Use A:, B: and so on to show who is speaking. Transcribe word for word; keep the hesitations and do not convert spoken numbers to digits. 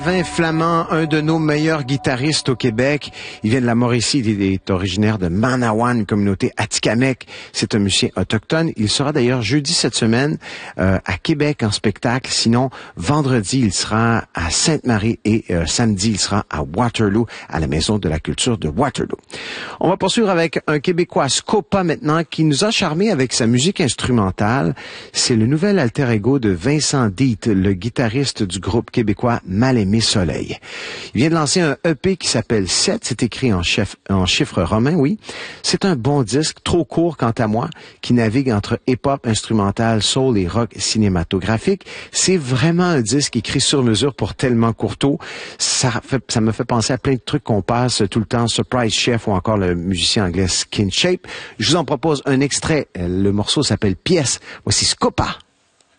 A: Vin Flamand, un de nos meilleurs guitaristes au Québec. Il vient de la Mauricie, il est originaire de Manawan, communauté Atikamekw. C'est un musicien autochtone. Il sera d'ailleurs jeudi cette semaine euh, à Québec en spectacle. Sinon, vendredi, il sera à Sainte-Marie et euh, samedi, il sera à Waterloo, à la Maison de la Culture de Waterloo. On va poursuivre avec un Québécois, Scopa maintenant, qui nous a charmé avec sa musique instrumentale. C'est le nouvel alter ego de Vincent Dietz, le guitariste du groupe québécois Mal-Aimé Soleil. Il vient de lancer un E P qui s'appelle sept, c'est écrit en, chef, en chiffres romains, oui. C'est un bon disque, trop court quant à moi, qui navigue entre hip-hop, instrumental, soul et rock cinématographique. C'est vraiment un disque écrit sur mesure pour tellement courteau. Ça, fait, ça me fait penser à plein de trucs qu'on passe tout le temps, Surprise Chef ou encore le musicien anglais Skin Shape. Je vous en propose un extrait. Le morceau s'appelle Pièce. Voici Scopa.